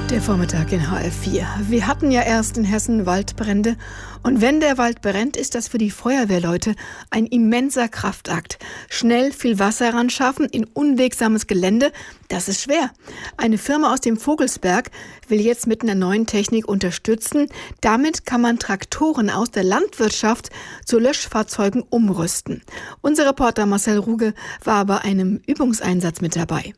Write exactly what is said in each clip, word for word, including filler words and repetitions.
Der Vormittag in H F vier. Wir hatten ja erst in Hessen Waldbrände. Und wenn der Wald brennt, ist das für die Feuerwehrleute ein immenser Kraftakt. Schnell viel Wasser ran schaffen in unwegsames Gelände, das ist schwer. Eine Firma aus dem Vogelsberg will jetzt mit einer neuen Technik unterstützen. Damit kann man Traktoren aus der Landwirtschaft zu Löschfahrzeugen umrüsten. Unser Reporter Marcel Ruge war bei einem Übungseinsatz mit dabei.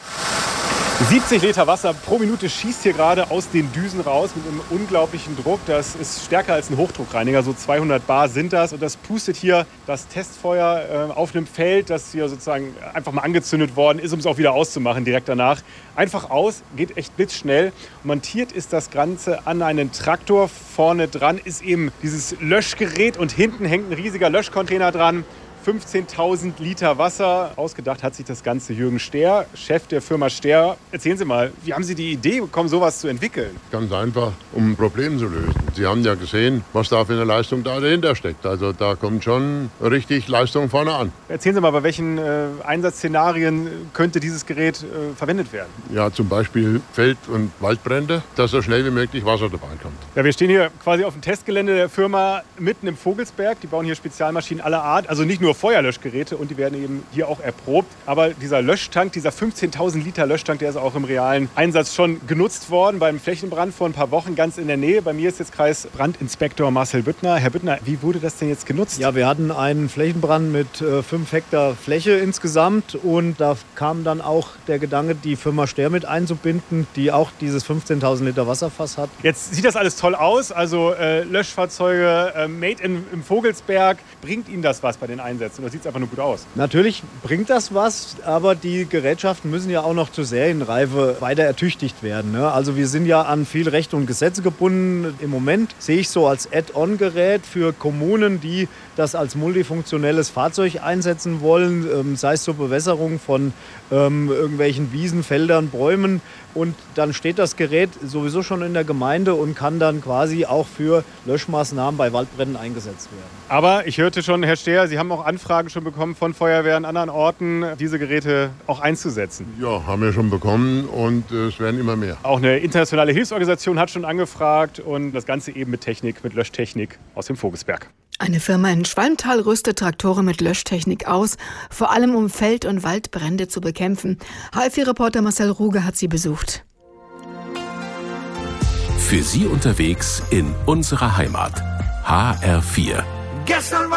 siebzig Liter Wasser pro Minute schießt hier gerade aus den Düsen raus mit einem unglaublichen Druck. Das ist stärker als ein Hochdruckreiniger, so zweihundert Bar sind das. Und das pustet hier das Testfeuer äh, auf einem Feld, das hier sozusagen einfach mal angezündet worden ist, um es auch wieder auszumachen direkt danach. Einfach aus, geht echt blitzschnell. Montiert ist das Ganze an einen Traktor. Vorne dran ist eben dieses Löschgerät und hinten hängt ein riesiger Löschcontainer dran. fünfzehntausend Liter Wasser. Ausgedacht hat sich das Ganze Jürgen Stehr, Chef der Firma Stehr. Erzählen Sie mal, wie haben Sie die Idee bekommen, sowas zu entwickeln? Ganz einfach, um ein Problem zu lösen. Sie haben ja gesehen, was da für eine Leistung da dahinter steckt. Also da kommt schon richtig Leistung vorne an. Erzählen Sie mal, bei welchen äh, Einsatzszenarien könnte dieses Gerät äh, verwendet werden? Ja, zum Beispiel Feld- und Waldbrände, dass so schnell wie möglich Wasser dabei kommt. Ja, wir stehen hier quasi auf dem Testgelände der Firma mitten im Vogelsberg. Die bauen hier Spezialmaschinen aller Art, also nicht nur Feuerlöschgeräte, und die werden eben hier auch erprobt. Aber dieser Löschtank, dieser fünfzehntausend Liter Löschtank, der ist auch im realen Einsatz schon genutzt worden beim Flächenbrand vor ein paar Wochen ganz in der Nähe. Bei mir ist jetzt Kreisbrandinspektor Marcel Büttner. Herr Büttner, wie wurde das denn jetzt genutzt? Ja, wir hatten einen Flächenbrand mit äh, fünf Hektar Fläche insgesamt, und da kam dann auch der Gedanke, die Firma Stehr mit einzubinden, die auch dieses fünfzehntausend Liter Wasserfass hat. Jetzt sieht das alles toll aus, also äh, Löschfahrzeuge, äh, made in, im Vogelsberg. Bringt Ihnen das was bei den Einsätzen? Oder sieht es einfach nur gut aus? Natürlich bringt das was, aber die Gerätschaften müssen ja auch noch zur Serienreife weiter ertüchtigt werden. Ne? Also wir sind ja an viel Rechte und Gesetze gebunden. Im Moment sehe ich so als Add-on-Gerät für Kommunen, die das als multifunktionelles Fahrzeug einsetzen wollen, ähm, sei es zur Bewässerung von ähm, irgendwelchen Wiesen, Feldern, Bäumen. Und dann steht das Gerät sowieso schon in der Gemeinde und kann dann quasi auch für Löschmaßnahmen bei Waldbränden eingesetzt werden. Aber ich hörte schon, Herr Stehr, Sie haben auch Anfragen schon bekommen von Feuerwehren an anderen Orten, diese Geräte auch einzusetzen. Ja, haben wir schon bekommen, und äh, es werden immer mehr. Auch eine internationale Hilfsorganisation hat schon angefragt, und das Ganze eben mit Technik, mit Löschtechnik aus dem Vogelsberg. Eine Firma in Schwalmtal rüstet Traktoren mit Löschtechnik aus, vor allem um Feld- und Waldbrände zu bekämpfen. H F vier-Reporter Marcel Ruge hat sie besucht. Für Sie unterwegs in unserer Heimat. H R vier. Gestern war